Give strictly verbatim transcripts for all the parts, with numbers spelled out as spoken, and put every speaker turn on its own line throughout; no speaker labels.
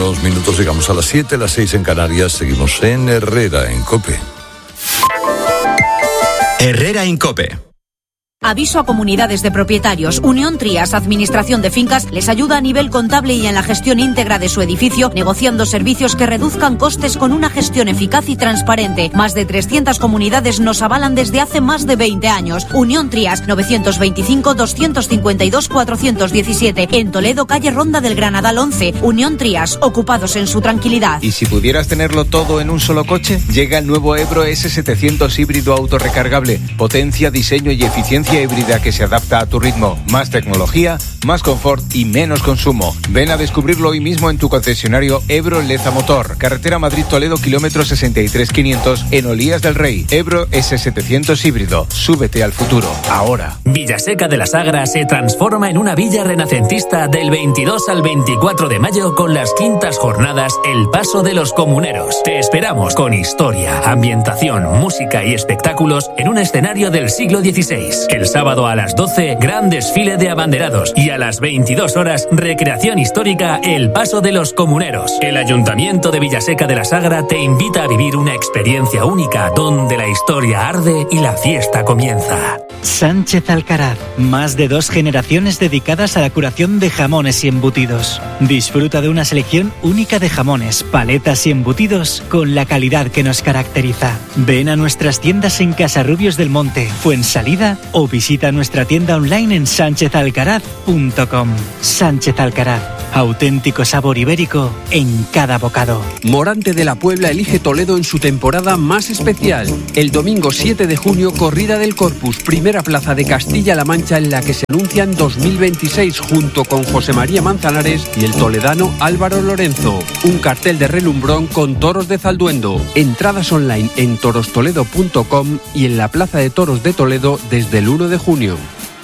unos minutos llegamos a las siete, las seis en Canarias. Seguimos en Herrera, en COPE.
Herrera en COPE.
Aviso a comunidades de propietarios. Unión Trías, Administración de Fincas, les ayuda a nivel contable y en la gestión íntegra de su edificio, negociando servicios que reduzcan costes con una gestión eficaz y transparente. Más de trescientas comunidades nos avalan desde hace más de veinte años. Unión Trías, novecientos veinticinco, doscientos cincuenta y dos, cuatrocientos diecisiete. En Toledo, calle Ronda del Granadal once. Unión Trías, ocupados en su tranquilidad.
¿Y si pudieras tenerlo todo en un solo coche? Llega el nuevo Ebro ese setecientos híbrido autorrecargable. Potencia, diseño y eficiencia híbrida que se adapta a tu ritmo. Más tecnología, más confort y menos consumo. Ven a descubrirlo hoy mismo en tu concesionario Ebro Leza Motor. Carretera Madrid-Toledo, kilómetro sesenta y tres quinientos en Olías del Rey. Ebro ese setecientos híbrido. Súbete al futuro. Ahora.
Villaseca de la Sagra se transforma en una villa renacentista del veintidós al veinticuatro de mayo con las quintas jornadas El Paso de los Comuneros. Te esperamos con historia, ambientación, música y espectáculos en un escenario del siglo dieciséis. El sábado a las doce, gran desfile de abanderados y a las veintidós horas, recreación histórica El Paso de los Comuneros. El Ayuntamiento de Villaseca de la Sagra te invita a vivir una experiencia única donde la historia arde y la fiesta comienza.
Sánchez Alcaraz, más de dos generaciones dedicadas a la curación de jamones y embutidos. Disfruta de una selección única de jamones, paletas y embutidos con la calidad que nos caracteriza. Ven a nuestras tiendas en Casarrubios del Monte, Fuensalida o visita nuestra tienda online en sánchez alcaraz punto com. Sánchez Alcaraz, auténtico sabor ibérico en cada bocado.
Morante de la Puebla elige Toledo en su temporada más especial. El domingo siete de junio, corrida del Corpus, primera plaza de Castilla-La Mancha en la que se anuncian dos mil veintiséis junto con José María Manzanares y el toledano Álvaro Lorenzo. Un cartel de relumbrón con toros de Zalduendo. Entradas online en toros toledo punto com y en la Plaza de Toros de Toledo desde el uno de junio.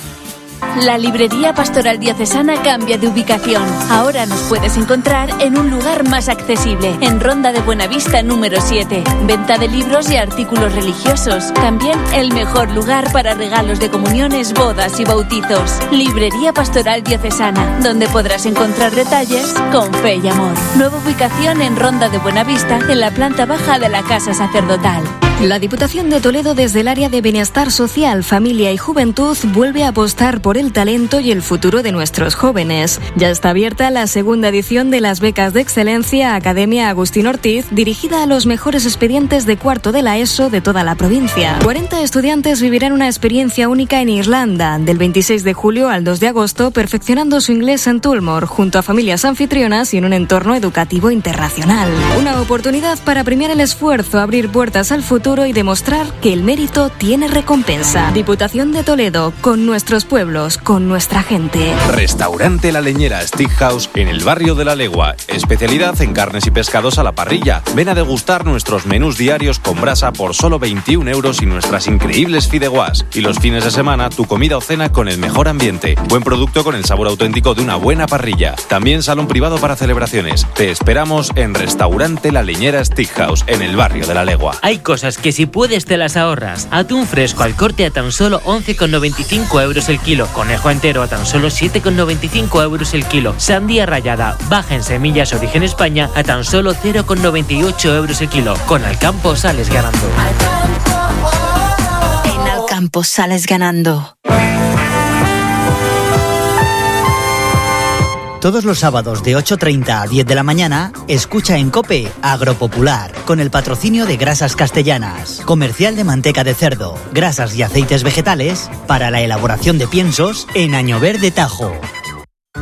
La Librería Pastoral Diocesana cambia de ubicación. Ahora nos puedes encontrar en un lugar más accesible, en Ronda de Buenavista número siete. Venta de libros y artículos religiosos. También el mejor lugar para regalos de comuniones, bodas y bautizos. Librería Pastoral Diocesana, donde podrás encontrar detalles con fe y amor. Nueva ubicación en Ronda de Buenavista, en la planta baja de la Casa Sacerdotal.
La Diputación de Toledo, desde el área de Bienestar Social, Familia y Juventud, vuelve a apostar por el talento y el futuro de nuestros jóvenes. Ya está abierta la segunda edición de las becas de excelencia Academia Agustín Ortiz, dirigida a los mejores expedientes de cuarto de la ESO de toda la provincia. cuarenta estudiantes vivirán una experiencia única en Irlanda, del veintiséis de julio al dos de agosto, perfeccionando su inglés en Tullamore, junto a familias anfitrionas y en un entorno educativo internacional. Una oportunidad para premiar el esfuerzo, abrir puertas al futuro y demostrar que el mérito tiene recompensa. Diputación de Toledo, con nuestros pueblos, con nuestra gente.
Restaurante La Leñera Steakhouse en el barrio de La Legua. Especialidad en carnes y pescados a la parrilla. Ven a degustar nuestros menús diarios con brasa por solo veintiún euros y nuestras increíbles fideuás. Y los fines de semana, tu comida o cena con el mejor ambiente. Buen producto con el sabor auténtico de una buena parrilla. También salón privado para celebraciones. Te esperamos en Restaurante La Leñera Steakhouse en el barrio de La Legua.
Hay cosas que si puedes te las ahorras. Atún fresco al corte a tan solo once con noventa y cinco euros el kilo. Conejo entero a tan solo siete con noventa y cinco euros el kilo. Sandía rallada baja en semillas origen España a tan solo cero con noventa y ocho euros el kilo. Con Alcampo sales ganando.
En Alcampo sales ganando.
Todos los sábados de ocho treinta a diez de la mañana, escucha en COPE Agropopular, con el patrocinio de Grasas Castellanas, comercial de manteca de cerdo, grasas y aceites vegetales para la elaboración de piensos en Añover de Tajo.